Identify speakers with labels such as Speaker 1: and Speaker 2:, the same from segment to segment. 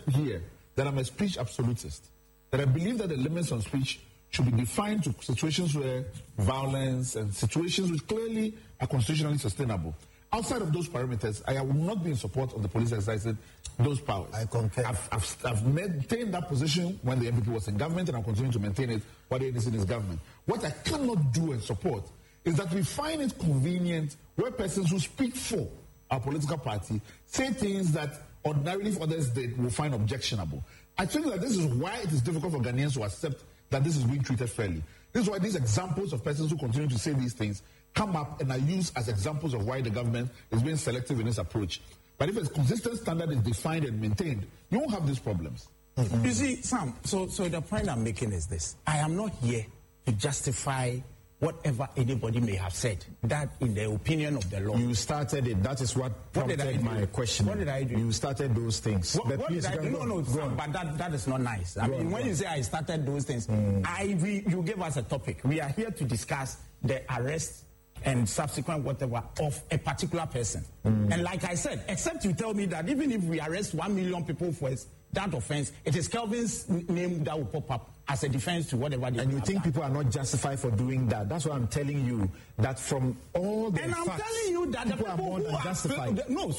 Speaker 1: here that I'm a speech absolutist, that I believe that the limits on speech should be defined to situations where violence and situations which clearly are constitutionally sustainable. Outside of those parameters, I will not be in support of the police exercising those powers.
Speaker 2: I concur.
Speaker 1: I've maintained that position when the MPP was in government, and I'll continue to maintain it while the NDC is government. What I cannot do and support is that we find it convenient where persons who speak for our political party say things that ordinarily if others did will find objectionable. I think that this is why it is difficult for Ghanaians to accept that this is being treated fairly. This is why these examples of persons who continue to say these things come up and are used as examples of why the government is being selective in its approach. But if a consistent standard is defined and maintained, you won't have these problems.
Speaker 3: You see, Sam, so the point I'm making is this. I am not here to justify whatever anybody may have said, that in the opinion of the law.
Speaker 4: You started it. That is what prompted my question.
Speaker 3: What did I do?
Speaker 4: You started those things.
Speaker 3: What did I do? No, Sam, but that is not nice. I mean, when you say I started those things, you gave us a topic. We are here to discuss the arrest and subsequent whatever of a particular person. And like I said, except you tell me that even if we arrest 1 million people for that offense, it is Kelvin's name that will pop up as a defense to whatever they
Speaker 4: And you think people are not justified for doing that? That's why I'm telling you that from all the
Speaker 3: and
Speaker 4: facts,
Speaker 3: I'm telling you that the people
Speaker 4: are more than justified.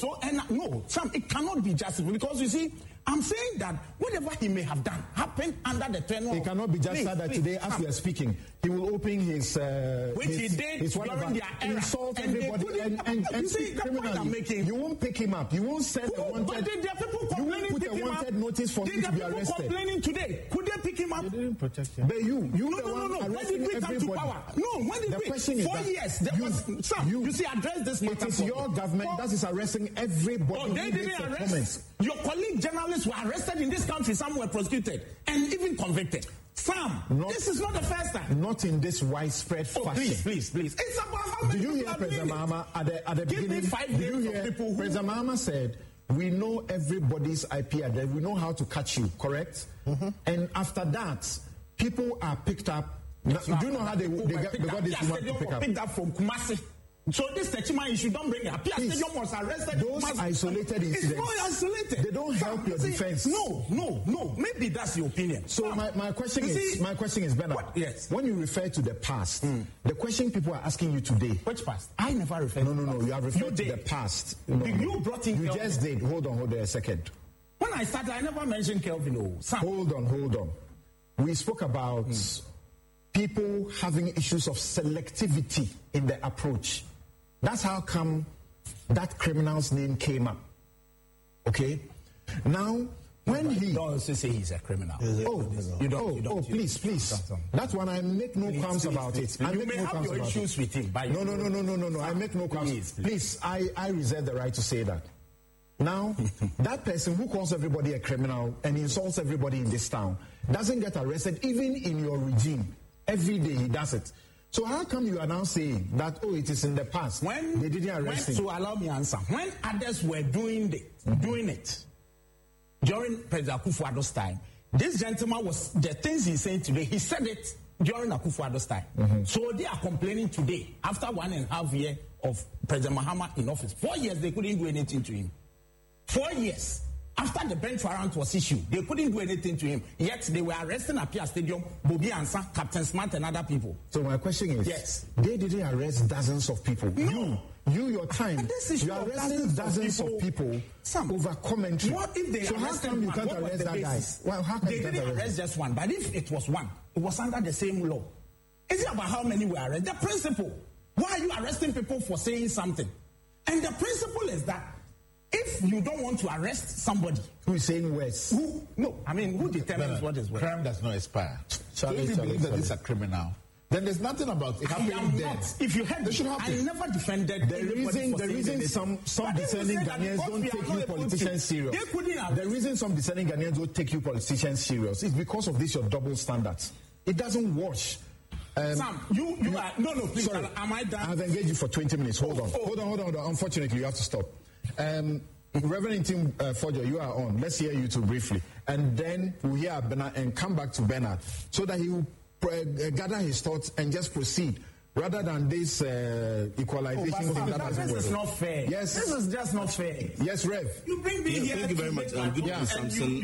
Speaker 3: Sam, it cannot be justified because you see, I'm saying that whatever he may have done happened under the tenure.
Speaker 4: It cannot be justified that today, as we are speaking, he will open his
Speaker 3: which he did during their era.
Speaker 4: Insult everybody and
Speaker 3: you see the point I'm making.
Speaker 4: You won't pick him up. You won't send a wanted.
Speaker 3: But did there are people complaining?
Speaker 4: You won't put a wanted notice for him to be arrested.
Speaker 3: Complaining today? Could they pick him up?
Speaker 4: They didn't protect him. But you
Speaker 3: no. When did we come to power? No, when did we?
Speaker 4: Question is
Speaker 3: 4 years. There was Sam. You see, address this matter.
Speaker 4: It is your government that is arresting everybody.
Speaker 3: Oh, they didn't arrest. Your colleague journalists were arrested in this country. Some were prosecuted and even convicted. Sam, this is not the first time.
Speaker 4: Not in this widespread fashion.
Speaker 3: Please. It's about how many
Speaker 4: people. Did you hear President Mahama at the beginning? Did you hear President Mahama said, we know everybody's IP address. We know how to catch you, correct? And after that, people are picked up. Do you know how they got this woman to pick up?
Speaker 3: Picked up from Kumasi. So this Techima issue, don't bring it up. Stadium was arrested.
Speaker 4: Those isolated incidents.
Speaker 3: It's not isolated.
Speaker 4: They don't help your defense.
Speaker 3: No. Maybe that's your opinion.
Speaker 4: So my question is, Bernard.
Speaker 3: Yes.
Speaker 4: When you refer to the past, the question people are asking you today.
Speaker 3: Which past? I never referred.
Speaker 4: No. You have referred to the past.
Speaker 3: You brought in.
Speaker 4: You Kelvin. Just did. Hold on a second.
Speaker 3: When I started, I never mentioned Kelvin.
Speaker 4: Hold on. We spoke about people having issues of selectivity in their approach. That's how come that criminal's name came up. Okay? Now, when he...
Speaker 3: Don't also say he's a criminal.
Speaker 4: Please. That one, I make no qualms about it.
Speaker 3: You may have your issues with him.
Speaker 4: No. I make no qualms. Please, I reserve the right to say that. Now, that person who calls everybody a criminal and insults everybody in this town doesn't get arrested even in your regime. Every day he does it. So how come you are now saying that, it is in the past?
Speaker 3: When
Speaker 4: they didn't arrest him.
Speaker 3: So allow me answer. When others were doing it, during President Akufo-Addo's time, this gentleman was, the things he's saying today, he said it during Akufo-Addo's time. So they are complaining today, after 1.5 years of President Mahama in office. 4 years, they couldn't do anything to him. 4 years. After the bench warrant was issued, they couldn't do anything to him. Yet they were arresting at Pia Stadium, Bobby Ansah, Captain Smart, and other people.
Speaker 4: So my question is,
Speaker 3: yes,
Speaker 4: they didn't arrest dozens of people.
Speaker 3: No.
Speaker 4: Your time, you are arresting dozens of people over commentary.
Speaker 3: What if they
Speaker 4: so how come you can't arrest that guy? Well, how can
Speaker 3: they didn't arrest just one, but if it was one, it was under the same law. Is it about how many were arrested? The principle. Why are you arresting people for saying something? And the principle is that if you don't want to arrest somebody
Speaker 4: who is saying words,
Speaker 3: who determines what is what?
Speaker 1: Crime does not expire. So if you believe that it's a criminal, then there's nothing about it happening there.
Speaker 3: If you heard, I never defended
Speaker 4: the reason some discerning Ghanaians don't take you politicians serious. The reason some discerning Ghanaians don't take you politicians serious is because of this your double standards. It doesn't wash.
Speaker 3: Sam, you are please. Sorry, am I done?
Speaker 4: I've engaged you for 20 minutes. Hold on. Unfortunately, you have to stop. Reverend Tim Fojo, you are on. Let's hear you two briefly. And then we'll hear Bernard and come back to Bernard so that he will gather his thoughts and just proceed rather than this equalization thing that doesn't work.
Speaker 3: This is not fair.
Speaker 4: Yes.
Speaker 3: This is just not fair.
Speaker 4: Yes, Rev.
Speaker 3: You bring me here.
Speaker 5: Thank you very much. Good to Samson.